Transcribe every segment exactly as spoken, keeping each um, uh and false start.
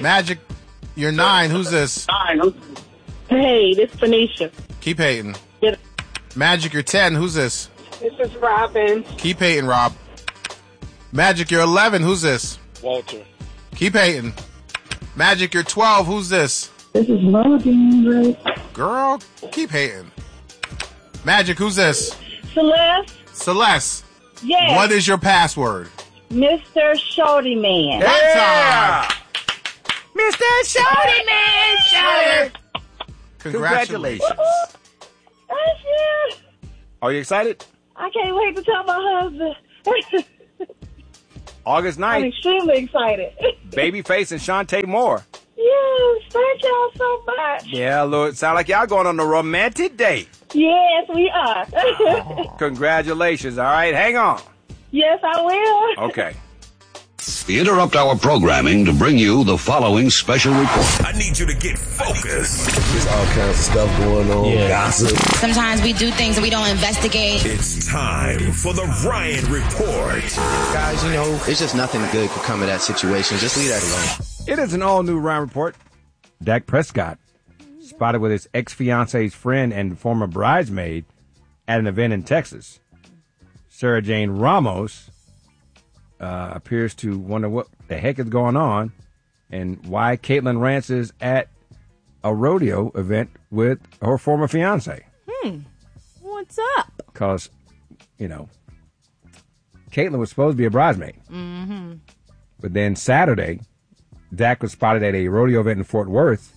Magic, you're nine. Who's this? Nine. Hey, this is Phoenicia. Keep hating. Get Magic, you're ten. Who's this? This is Robin. Keep hating, Rob. Magic, you're eleven. Who's this? Walter. Keep hating. Magic, you're twelve. Who's this? This is Logan. Girl, keep hating. Magic, who's this? Celeste. Celeste. Yes. What is your password? Mister Shorty Man. Yeah. Mister Shorty Man. Shorty. Congratulations. Thank you. Are you excited? I can't wait to tell my husband. August I'm ninth, extremely excited. Babyface and Shantae Moore. Yes, thank y'all so much. Yeah, Lord, sound like y'all going on a romantic date. Yes, we are. Congratulations. All right, hang on. Yes, I will. Okay. We interrupt our programming to bring you the following special report. I need you to get focused. There's all kinds of stuff going on. Yeah. Gossip. Sometimes we do things and we don't investigate. It's time for the Ryan Report. Guys, you know, it's just nothing good could come of that situation. Just leave that alone. It is an all-new Ryan Report. Dak Prescott spotted with his ex-fiance's friend and former bridesmaid at an event in Texas. Sarah Jane Ramos uh, appears to wonder what the heck is going on and why Caitlin Rance is at a rodeo event with her former fiance. Hmm. What's up? Because, you know, Caitlin was supposed to be a bridesmaid. Mm-hmm. But then Saturday, Dak was spotted at a rodeo event in Fort Worth,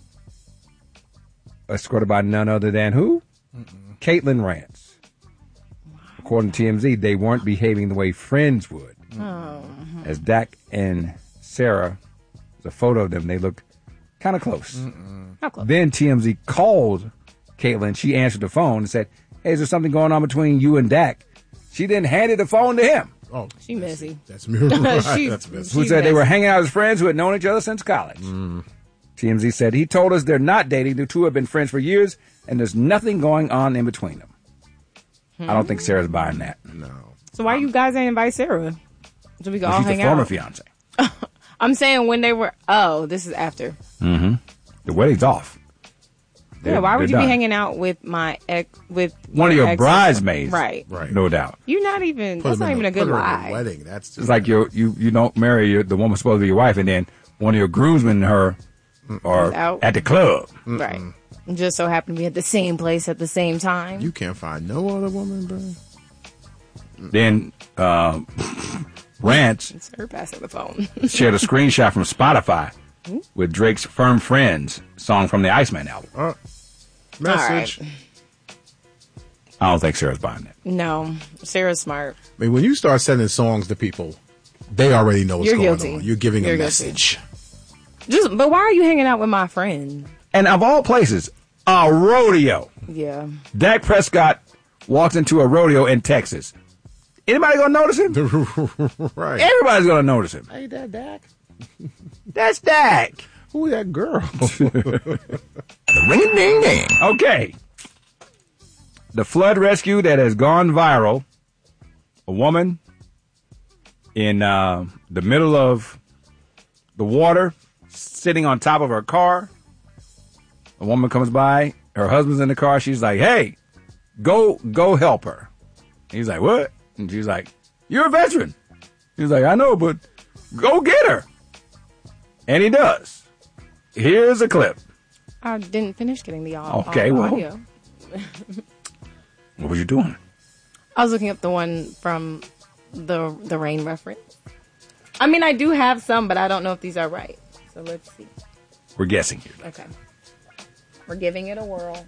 escorted by none other than who? Mm-mm. Caitlin Rance. Wow. According to T M Z, they weren't behaving the way friends would. Oh. As Dak and Sarah, there's a photo of them, they look kind of close. How close? Then T M Z called Caitlin. She answered the phone and said, hey, is there something going on between you and Dak? She then handed the phone to him. Oh, she messy. That's me. Right. She's, that's messy. Who said messy. they were hanging out as friends who had known each other since college. Mm. T M Z said, he told us they're not dating. The two have been friends for years, and there's nothing going on in between them. Hmm. I don't think Sarah's buying that. No. So why you guys ain't invite Sarah? So we can all She's hang the former out. fiance. I'm saying when they were. Oh, this is after. Mm-hmm. The wedding's off. They're, yeah. Why would you done. be hanging out with my ex? With one of your exes? bridesmaids? Right. Right. No doubt. You're not even. Put That's not in even the, a good put her in lie. the wedding. That's just It's like you you you don't marry your, the woman supposed to be your wife, and then one of your groomsmen and her are Out. at the club. Mm-mm. Right. Just so happen to be at the same place at the same time. You can't find no other woman, bro. Then uh, Rance It's her passing the phone. shared a screenshot from Spotify with Drake's Firm Friends song from the Iceman album. Uh, message. All right. I don't think Sarah's buying that. No, Sarah's smart. I mean, when you start sending songs to people, they already know what's You're going guilty. on. You're giving You're a guilty. message. Just, but why are you hanging out with my friend? And of all places, a rodeo. Yeah. Dak Prescott walks into a rodeo in Texas. Anybody gonna notice him? Right. Everybody's gonna notice him. Hey, that Dak. That's Dak. Who that girl? Ring a ding ding. Okay. The flood rescue that has gone viral. A woman in uh, the middle of the water, sitting on top of her car. A woman comes by. Her husband's in the car. She's like, "Hey, go, go help her." He's like, "What?" And she's like, "You're a veteran." He's like, "I know, but go get her." And he does. Here's a clip. I didn't finish getting the au- Okay, well. audio. What was you doing? I was looking up the one from the the rain reference. I mean, I do have some, but I don't know if these are right. So let's see. We're guessing here. Okay. We're giving it a whirl.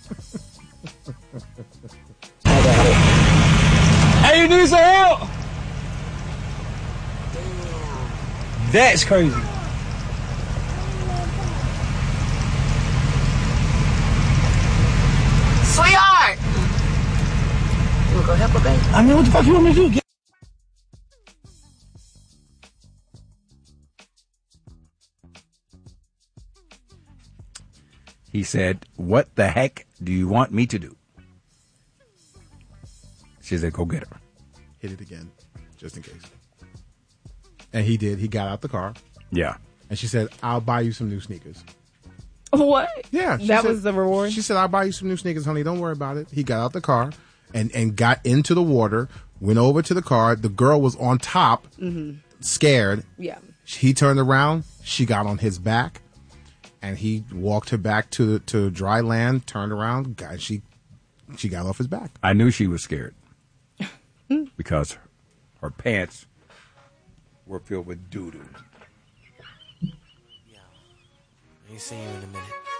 Hey, you need some help? That's crazy. Sweetheart! You wanna go help her, baby? I mean, what the fuck you want me to do? Get- He said, "What the heck do you want me to do?" She said, "Go get her." Hit it again, just in case. And he did. He got out the car. Yeah. and she said, "I'll buy you some new sneakers." What? Yeah, she that said- was the reward. She said, "I'll buy you some new sneakers, honey. Don't worry about it." He got out the car and and got into the water. Went over to the car. The girl was on top, Mhm. scared. Yeah. He turned around. She got on his back, and he walked her back to to dry land. Turned around. Got she she got off his back. I knew she was scared because her pants were filled with doo doo. Ain't seen you in a minute.